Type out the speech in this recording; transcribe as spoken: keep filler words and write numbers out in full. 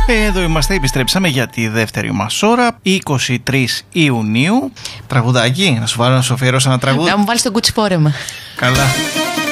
Εδώ είμαστε, επιστρέψαμε για τη δεύτερη μας ώρα, είκοσι τρεις Ιουνίου. Τραγουδάκι, να σου βάλω να σου αφιερώσω ένα τραγούδι. Να μου βάλεις τον κουτσιπόρεμα. Καλά.